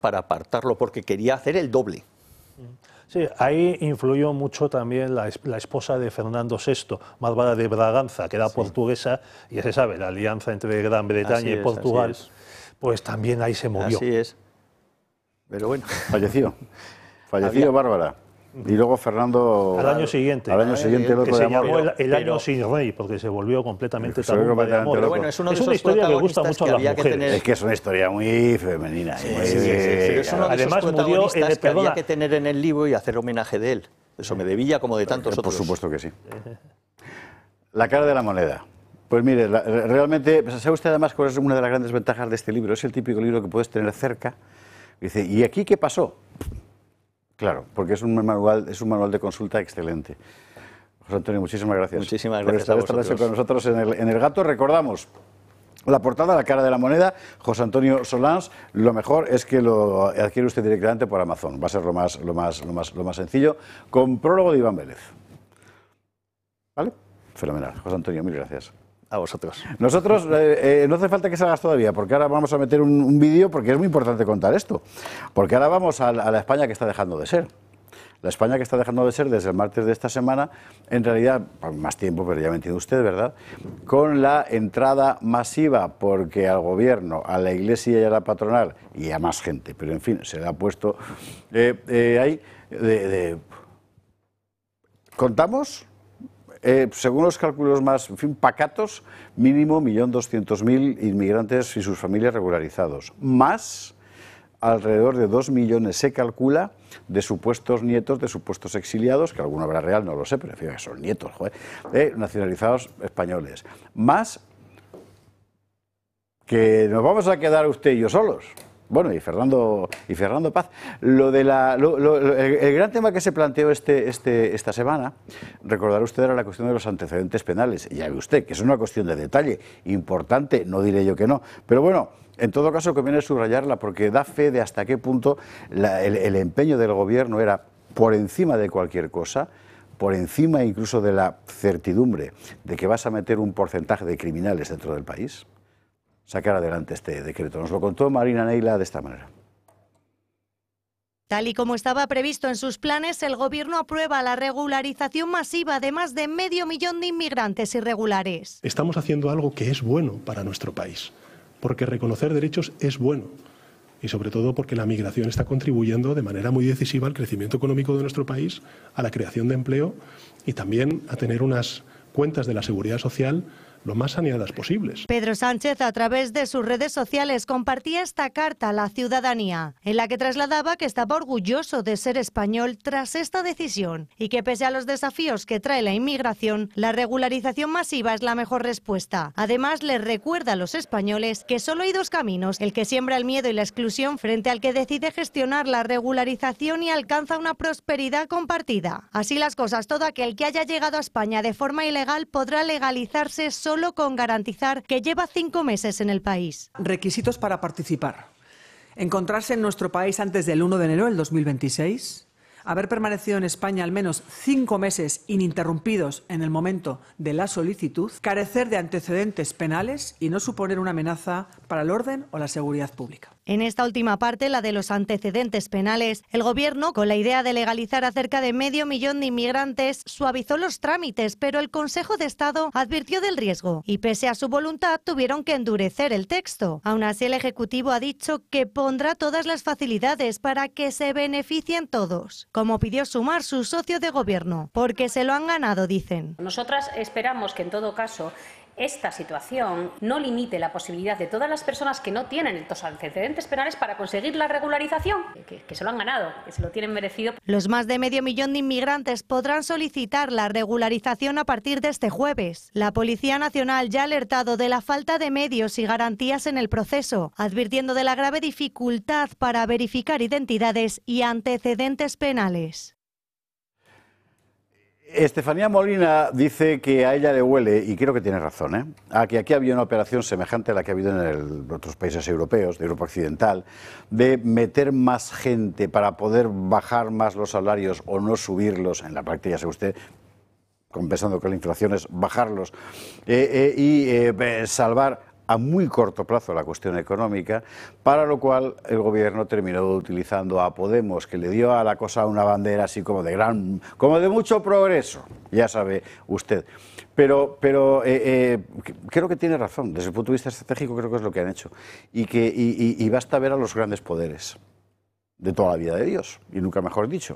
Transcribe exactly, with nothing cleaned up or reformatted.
para apartarlo, porque quería hacer el doble. Sí, ahí influyó mucho también la, la esposa de Fernando sexto, Bárbara de Braganza, que era sí. portuguesa, y ya se sabe, la alianza entre Gran Bretaña así y es, Portugal, pues también ahí se movió. Así es. Pero bueno. Falleció. Falleció Había... Bárbara. Y luego Fernando... Al año siguiente. Al año siguiente el otro que se llamó, llamó el, el pero, año sin rey, porque se volvió completamente se volvió de amor. Pero bueno, es, uno de es una historia que gusta mucho a las mujeres. Tener... Es que es una historia muy femenina. Sí, muy... sí, sí, sí. Pero es uno de Además, esos protagonistas murió, eh, que había que tener en el libro y hacer homenaje de él. De Somedevilla como de tantos Por otros. Por supuesto que sí. La cara de la moneda. Pues mire, la, realmente, ¿sabe usted además cuál es una de las grandes ventajas de este libro? Es el típico libro que puedes tener cerca. Dice, ¿y aquí qué pasó? Claro, porque es un manual, es un manual de consulta excelente. José Antonio, muchísimas gracias. Muchísimas gracias por estar esta noche con nosotros en el, en el Gato. Recordamos la portada, la cara de la moneda, José Antonio Solans. Lo mejor es que lo adquiere usted directamente por Amazon. Va a ser lo más, lo más, lo más, lo más sencillo, con prólogo de Iván Vélez. ¿Vale? Fenomenal. José Antonio, mil gracias. A vosotros. Nosotros, eh, eh, no hace falta que salgas todavía, porque ahora vamos a meter un, un vídeo, porque es muy importante contar esto. Porque ahora vamos a, a la España que está dejando de ser. La España que está dejando de ser desde el martes de esta semana, en realidad, más tiempo, pero ya me entiende usted, ¿verdad? Con la entrada masiva, porque al gobierno, a la iglesia y a la patronal, y a más gente, pero en fin, se le ha puesto eh, eh, ahí, de, de... ¿Contamos? Eh, según los cálculos más, en fin, pacatos, mínimo un millón doscientos mil inmigrantes y sus familias regularizados, más alrededor de dos millones se calcula de supuestos nietos, de supuestos exiliados, que alguno habrá real, no lo sé, pero en fin, son nietos, joder, eh, nacionalizados españoles, más que nos vamos a quedar usted y yo solos. Bueno, y Fernando, y Fernando Paz. Lo de la, lo, lo, el, el gran tema que se planteó este, este, esta semana, recordará usted, era la cuestión de los antecedentes penales. Ya ve usted que es una cuestión de detalle importante, no diré yo que no. Pero bueno, en todo caso conviene subrayarla porque da fe de hasta qué punto la, el, el empeño del gobierno era, por encima de cualquier cosa, por encima incluso de la certidumbre de que vas a meter un porcentaje de criminales dentro del país, sacar adelante este decreto. Nos lo contó Marina Neila de esta manera. Tal y como estaba previsto en sus planes, el Gobierno aprueba la regularización masiva de más de medio millón de inmigrantes irregulares. Estamos haciendo algo que es bueno para nuestro país, porque reconocer derechos es bueno. Y sobre todo porque la migración está contribuyendo de manera muy decisiva al crecimiento económico de nuestro país, a la creación de empleo y también a tener unas cuentas de la seguridad social lo más saneadas posibles. Pedro Sánchez, a través de sus redes sociales, compartía esta carta a la ciudadanía, en la que trasladaba que estaba orgulloso de ser español tras esta decisión y que pese a los desafíos que trae la inmigración, la regularización masiva es la mejor respuesta. Además, les recuerda a los españoles que solo hay dos caminos, el que siembra el miedo y la exclusión frente al que decide gestionar la regularización y alcanza una prosperidad compartida. Así las cosas, todo aquel que haya llegado a España de forma ilegal podrá legalizarse solo solo con garantizar que lleva cinco meses en el país. Requisitos para participar. Encontrarse en nuestro país antes del uno de enero del dos mil veintiséis. Haber permanecido en España al menos cinco meses ininterrumpidos en el momento de la solicitud. Carecer de antecedentes penales y no suponer una amenaza para el orden o la seguridad pública. En esta última parte, la de los antecedentes penales, el Gobierno, con la idea de legalizar a cerca de medio millón de inmigrantes, suavizó los trámites, pero el Consejo de Estado advirtió del riesgo y, pese a su voluntad, tuvieron que endurecer el texto. Aún así, el Ejecutivo ha dicho que pondrá todas las facilidades para que se beneficien todos, como pidió Sumar, su socio de Gobierno, porque se lo han ganado, dicen. Nosotras esperamos que, en todo caso, esta situación no limite la posibilidad de todas las personas que no tienen estos antecedentes penales para conseguir la regularización, que, que se lo han ganado, que se lo tienen merecido. Los más de medio millón de inmigrantes podrán solicitar la regularización a partir de este jueves. La Policía Nacional ya ha alertado de la falta de medios y garantías en el proceso, advirtiendo de la grave dificultad para verificar identidades y antecedentes penales. Estefanía Molina dice que a ella le huele, y creo que tiene razón, ¿eh? a que aquí había una operación semejante a la que ha habido en el, otros países europeos, de Europa Occidental, de meter más gente para poder bajar más los salarios o no subirlos, en la práctica, sabe usted, compensando con la inflación, es bajarlos, eh, eh, y eh, salvar a muy corto plazo la cuestión económica, para lo cual el gobierno terminó utilizando a Podemos, que le dio a la cosa una bandera así como de gran, como de mucho progreso, ya sabe usted. Pero, pero eh, eh, creo que tiene razón, desde el punto de vista estratégico creo que es lo que han hecho. Y, que, y, y, y basta ver a los grandes poderes de toda la vida de Dios, y nunca mejor dicho.